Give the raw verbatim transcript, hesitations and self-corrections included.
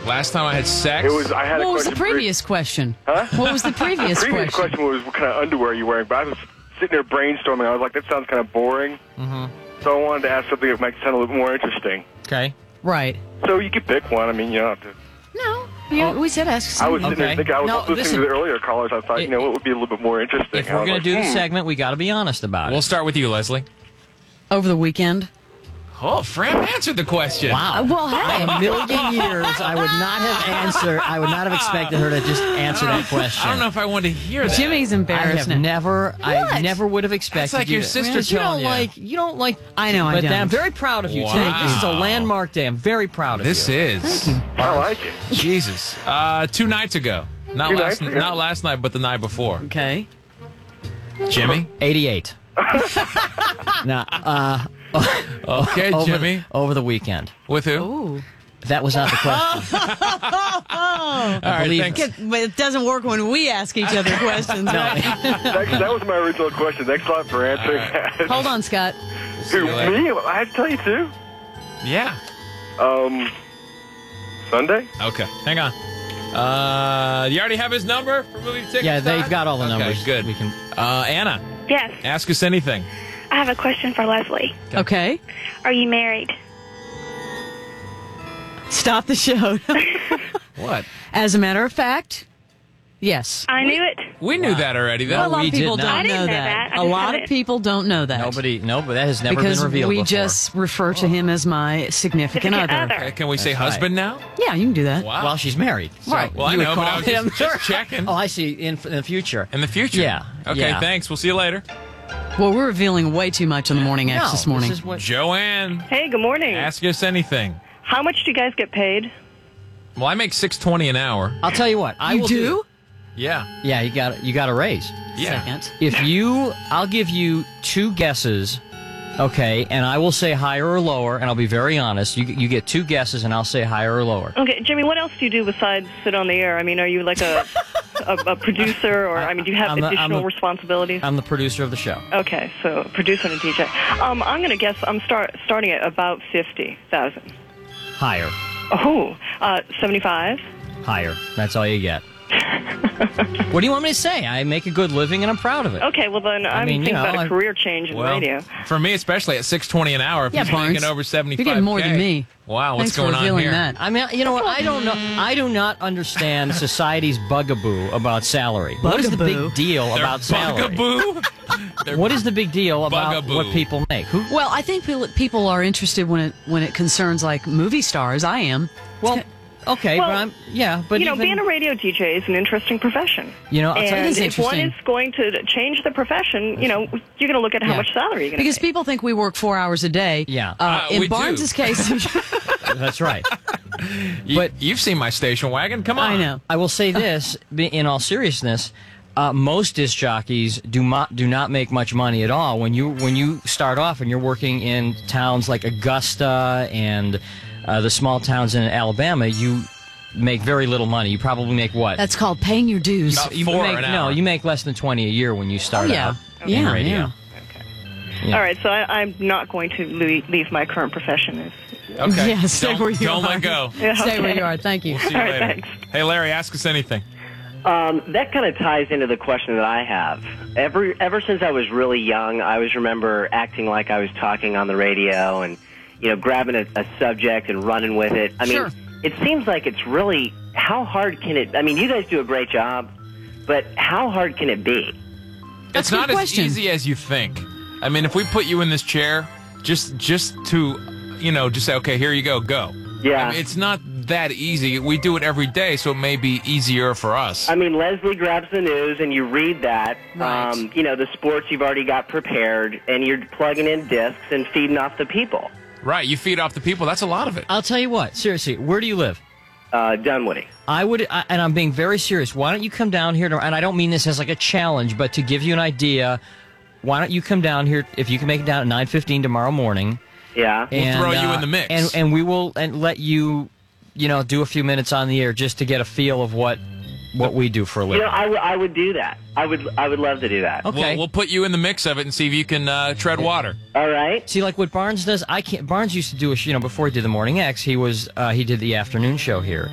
Last time I had sex? It was. I had What a was the question. previous question? Huh? What was the previous, The previous question? question was what kind of underwear are you wearing, but I was sitting there brainstorming. I was like, that sounds kind of boring. Mm-hmm. So I wanted to ask something that might sound a little more interesting. Okay. Right. So you could pick one. I mean, you don't have to. No. Yeah, we said ask I was something. sitting there Okay. thinking, I was No, listening listen. to the earlier callers. I thought, you know, what would be a little bit more interesting. If I we're was going like, to do the hmm. segment, we got to be honest about We'll it. start with you, Leslie. Over the weekend. Oh, Fran answered the question. Wow. Uh, well, By hey. a million years, I would not have answered. I would not have expected her to just answer that question. I don't know if I wanted to hear that. Jimmy's I embarrassed have now. never. I What? never would have expected. That's like you your to- sister Because you telling don't you. like. You don't like. I know, I But don't. I'm very proud of you today. Wow. This is a landmark day. I'm very proud of This you. is. I like it. Jesus. Uh, two nights ago. Not Two last nights ago? Not last night, but the night before. Okay. Jimmy? eighty-eight. Now, uh, Okay, over, Jimmy. over the weekend. With who? Ooh. That was not the question. All right, believe- thanks. But it doesn't work when we ask each other questions, right? that, that was my original question. Thanks a lot for answering that. Hold on, Scott. See Who, you later. me? I had to tell you, too. Yeah. Um, Sunday? Okay, hang on. Uh, you already have his number for movie tickets? Yeah, they've Todd? got all the Okay, numbers. good. We can. Uh, Anna, Yes, ask us anything. I have a question for Leslie. Okay. Are you married? Stop the show. What? As a matter of fact, yes. I knew it. We knew that already, though. Well, a lot we of people did don't not. I didn't know know that. that. I A just lot had of it. people don't know that. Nobody. No, but that has never because been revealed we before. just refer to him as my significant Significant other. other. Uh, Can we say That's right. husband now? Yeah, you can do that. Wow. Well, she's married. So Right. Well, I you would know, but call I was him- just, just checking. Oh, I see. In, in the future. In the future? Yeah. Okay, Yeah. thanks. We'll see you later. Well, we're revealing way too much on the Morning X No, this morning. This is what, Joanne, Hey, good morning. ask us anything. How much do you guys get paid? Well, I make six twenty an hour. I'll tell you what. I you will do? Yeah. Yeah, you got you got a raise. Yeah. Second. If you, I'll give you two guesses, okay, and I will say higher or lower, and I'll be very honest. You you get two guesses, and I'll say higher or lower. Okay, Jimmy, what else do you do besides sit on the air? I mean, are you like a a, a producer, or I mean, do you have I'm the- I'm additional the- responsibilities? I'm the producer of the show. Okay, so producer and a D J. Um, I'm going to guess I'm start starting at about fifty thousand. Higher, Oh, uh, seventy-five. higher. That's all you get. What do you want me to say? I make a good living, and I'm proud of it. Okay, well then I'm mean, you thinking know, about a I- career change in Well, radio. for me, especially at six twenty an hour, if Yeah, he's Barnes. making over seventy-five You're getting more than me. Wow, what's Thanks going for on revealing here? that. I mean, you know what? I don't know. I do not understand society's bugaboo about salary. What is the Bugaboo? big deal They're about salary? bugaboo. They're What is the big deal about Bugaboo. what people make? Who? Well, I think people- people are interested when it when it concerns like movie stars. I am. Well, okay, Well, but I'm yeah, but you know, even, being a radio D J is an interesting profession. You know, I'll tell you- and It is if one interesting. is going to change the profession, you know, you're going to look at how Yeah. much salary you're going to Because pay. people think we work four hours a day. Yeah. Uh, Uh, in we do. Barnes's case, that's right. You, But- you've seen my station wagon. Come on. I know. I will say this, be- in all seriousness, uh, most disc jockeys do not do not make much money at all. When you when you start off and you're working in towns like Augusta and uh, the small towns in Alabama, you make very little money. You probably make what? that's called paying your dues. About you four make, an no, hour. you make less than twenty a year when you start Oh, yeah. out Yeah, in radio. yeah. Yeah. All right, so I, I'm not going to leave, leave my current profession. If, Okay. Yeah, stay don't, where you don't are. let go. Yeah, Stay okay. where you are. Thank you. See you All right, later. thanks. Hey, Larry, ask us anything. Um, that kind of ties into the question that I have. Ever, ever since I was really young, I always remember acting like I was talking on the radio and, you know, grabbing a, a subject and running with it. I mean, Sure. it seems like it's really, how hard can it, I mean, you guys do a great job, but how hard can it be? That's it's a not good as question. easy as you think. I mean, if we put you in this chair, just just to, you know, just say, okay, here you go, go. Yeah. I mean, it's not that easy. We do it every day, so it may be easier for us. I mean, Leslie grabs the news and you read that. Right. Um, you know, the sports you've already got prepared, and you're plugging in discs and feeding off the people. Right, you feed off the people. That's a lot of it. I'll tell you what. Seriously, where do you live? Uh, Dunwoody. I would, I, and I'm being very serious. Why don't you come down here? To, and I don't mean this as like a challenge, but to give you an idea. Why don't you come down here if you can make it down at nine fifteen tomorrow morning? Yeah. We'll and, throw you uh, in the mix. and and we will and let you, you know, do a few minutes on the air just to get a feel of what what we do for a You living. know, I, w- I would do that. I would I would love to do that. Okay. We'll, we'll put you in the mix of it and see if you can uh, tread water. All right. See, like what Barnes does, I can't. Barnes used to do a, sh- you know, before he did the Morning X, he was uh, he did the afternoon show here.